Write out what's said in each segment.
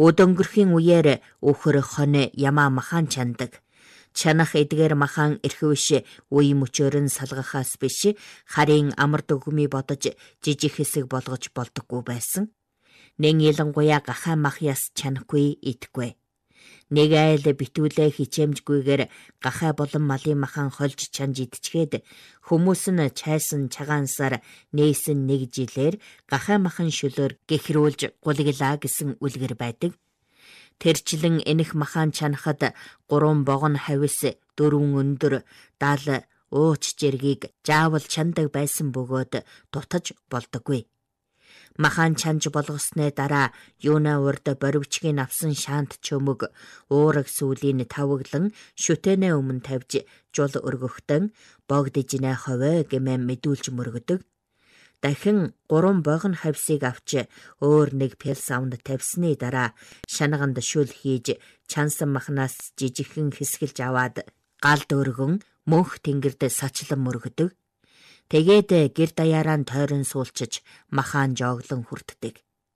Өдөнгөрхийн үеэр өхөр хоне ямаа махан чандаг. Чанах эдгээр махан эрхвиш үе мөчөөр нь салгахаас биш харин амар дүгмий бодож жижиг хэсэг болгож болдоггүй байсан. Нэн ялангуяа гахаа махяс чанахгүй идэхгүй. Нэг айл битүүлээ хичээмжгүйгээр гахаа болон малын махан хольж чанж идчихэд хүмүүс нь чайсан чагаансаар нээсэн нэг жилээр гахаа махан шөлөөр гэхрүүлж гулглаа гэсэн үлгэр байдаг. Тэрчлэн энэх махан чанахад 3 богон хавис 4 өндөр дал ууч жиргийг заавал чандаг байсан бөгөөд дутаж болдоггүй. Махан чанж болгосны дараа юуна урд боривчгийн авсан шаант чөмөг уураг сүлийн тавглан шүтэнэ өмнө тавьж жул өргөхтөн богдижнэ ховой гэмээн мэдүүлж мөргөдөг. Дахин 3 богон хавсыг авч өөр нэг пэлсаунд тавьсны дараа шанаганд шүл хийж чансан махнаас жижигхэн хэсгэлж аваад галд өргөн мөнх тэнгэрд сачлан мөргөдөг. Тэгээд гэр даяараа тойрон суулчиж махан жооглон хүртдэг.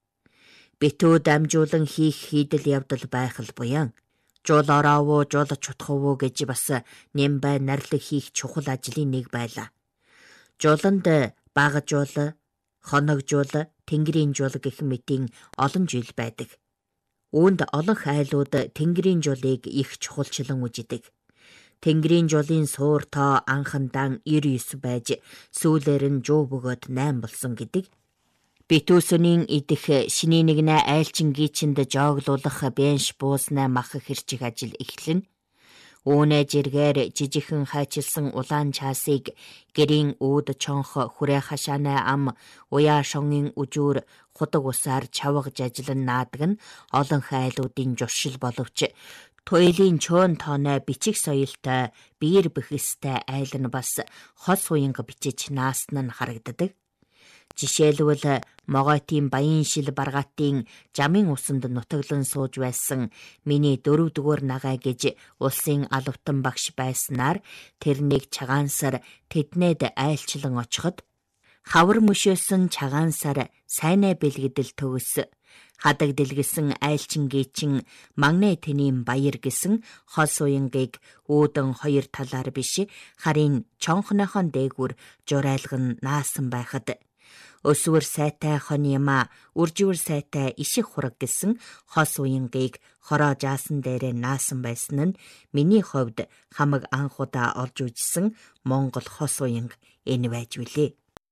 Битүү дамжуулан хийх хийдэл явдал байх л буян. Жул ороовоо жул чутховоо гэж бас нэмбай нарлаг хийх чухал ажлын нэг байлаа. Жуланд бага жул, хоног жул, тэнгэрийн жул гэх мэтийн олон жил байдаг. Үүнд олон хайлууд тэнгэрийн жулыг их чухалчлан үздэг. Тэнгэрийн жулын суур тоо анхандан 99 байж сүүлээр нь 100 бөгөөд 8 болсон гэдэг. Битүүсүнийн идэх шиний нэгнэ айлчин гичэнд жооглуулах бенш бууснаа мах хэрчиг ажил эхлэн. Үүнэ жиргээр жижигхэн хайчилсан улаан чаасыг гэрийн үүд чонх хүрээ хашааны ам уяа шонгийн үжүүр худаг усаар чавгаж ажиллан наадаг нь олон хайлуудын журшил боловч туйлын чөөн тооноо бичиг соёлтой биер бэхэстэй айл нь бас хос уянга бичиж наасна нь харагддаг. Жишээлбэл Могойтын баян шил баргаатын жамын усанд нутаглан сууж байсан миний 4 дугаар нагаа гэж улсын алавтан багш байснаар тэрнийг чагаансар тэднээд айлчлан очиход хавар мөшөөсөн чагаансар сайнаа бэлгэдэл төгс хадаг дэлгэсэн айлчин гээчин магнэ тэнийн баяр гэсэн хос уянгийг үүдэн 2 талаар биш харин чонхныхон дээгүр журайлган наасан байхад өсвөр сайтай хоньяма үржүүр сайтай иших хураг гэсэн хос уянгийг хороо жаасан дээрээ наасан байсан нь миний хувьд хамаг анх удаа олж үзсэн Монгол хос уянг энэ байж үлээ.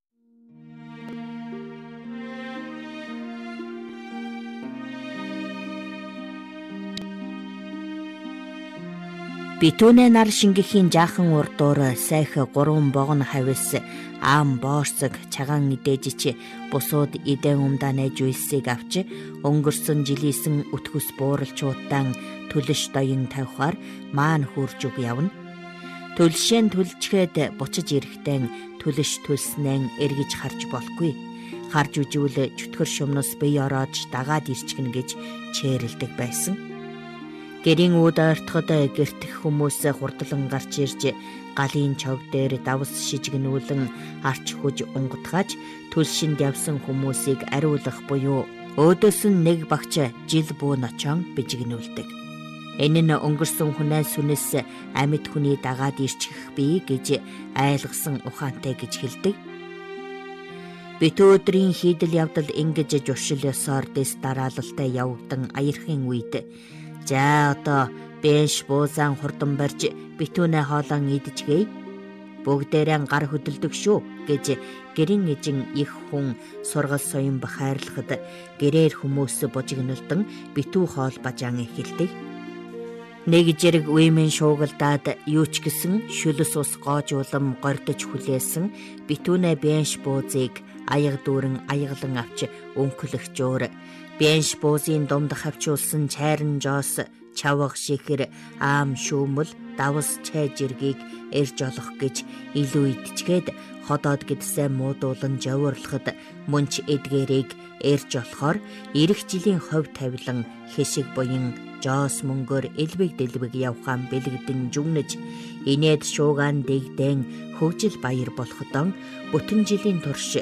Битүүнэ нар шингэхийн жаахан урдуур сайх 3 богон хавис аам боорцог чагаан идээжич бусууд идэн умдаанэ жуйсыг авч өнгөрсөн жилийнсэн өтгөс бууралчуудаан төлөш доён тавихаар маан хурж уг явна. Төлшэн төлчгээд бучиж ирэхдээ төлөш төлснэн эргэж харж болохгүй. Харж үжүүл чөтгөр шумнас бие ороод дагаад ирчихнэ гэж чээрэлдэг байсан. Гэрийн үүд ойртоход гэртэх хүмүүс хурдлан гарч ирж галын чог дээр давс шижгнүүлэн арч хүж унгатгаж төлшинд явсан хүмүүсийг ариулах буюу өөдөөс нь нэг багч жил бүү ночон бижигнүүлдэг. Энэ нь өнгөрсөн хүнээс сүнэс амьд хүний дагаад ирчих бий гэж айлгсан ухаантай гэж хэлдэг. Бит өдрийн хийдэл явдал ингэж журшил ёсоор дэс дараалалтай явагдан аярхын үед за одоо бэш буузаан хурдан барьж битүүнэ хоолон идчихье. Бүгдээрээ гар хөдөлдөг шүү гэж гэрийн эжин их хүн сургал соён бахайрлахад гэрээр хүмүүс бужигнолдон битүү хоол бажаан эхэлдэг. Нэг зэрэг үемэн шуугалдаад юу ч гэсэн шүлс ус гоожуулам гордож хүлээсэн битүүнэ бэш буузыг аяг дүүрэн аяглан авч өнхөлөх жуур бенш буузын думд хавчуулсан чайран жоос чавга шихэр аам шүүмэл давс чай жиргийг эрж олох гэж илүү идчгээд ходоод гэдсээ муудуулан жавуурлахад мөнч эдгэрийг эрж олохоор ирэх жилийн ховь тавилан хэшиг буян жоос мөнгөөр элбэг дэлбэг явхаан бэлгдэн жүгнэж инээд шуугаан дэгдэн хөгжил баяр болохдон бүтэн жилийн турш